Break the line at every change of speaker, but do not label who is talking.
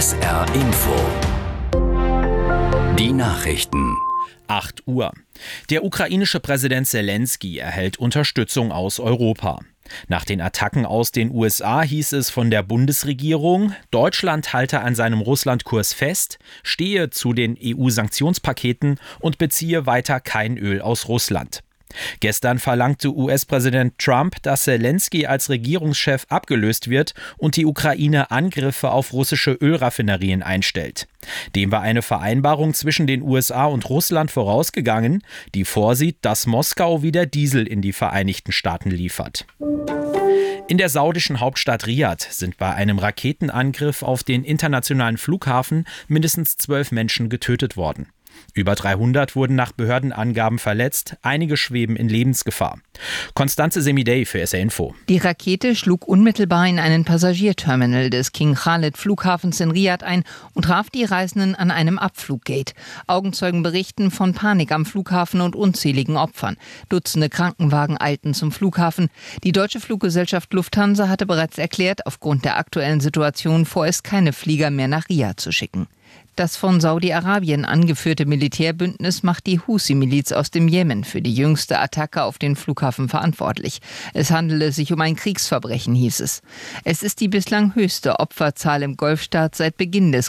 SR Info. Die Nachrichten.
8 Uhr. Der ukrainische Präsident Selenskyj erhält Unterstützung aus Europa. Nach den Attacken aus den USA hieß es von der Bundesregierung, Deutschland halte an seinem Russlandkurs fest, stehe zu den EU-Sanktionspaketen und beziehe weiter kein Öl aus Russland. Gestern verlangte US-Präsident Trump, dass Selenskyj als Regierungschef abgelöst wird und die Ukraine Angriffe auf russische Ölraffinerien einstellt. Dem war eine Vereinbarung zwischen den USA und Russland vorausgegangen, die vorsieht, dass Moskau wieder Diesel in die Vereinigten Staaten liefert. In der saudischen Hauptstadt Riad sind bei einem Raketenangriff auf den internationalen Flughafen mindestens 12 Menschen getötet worden. Über 300 wurden nach Behördenangaben verletzt, einige schweben in Lebensgefahr. Konstanze Semidey für SR Info.
Die Rakete schlug unmittelbar in einen Passagierterminal des King Khalid Flughafens in Riad ein und traf die Reisenden an einem Abfluggate. Augenzeugen berichten von Panik am Flughafen und unzähligen Opfern. Dutzende Krankenwagen eilten zum Flughafen. Die deutsche Fluggesellschaft Lufthansa hatte bereits erklärt, aufgrund der aktuellen Situation vorerst keine Flieger mehr nach Riad zu schicken. Das von Saudi-Arabien angeführte Militärbündnis macht die Husi-Miliz aus dem Jemen für die jüngste Attacke auf den Flughafen verantwortlich. Es handele sich um ein Kriegsverbrechen, hieß es. Es ist die bislang höchste Opferzahl im Golfstaat seit Beginn des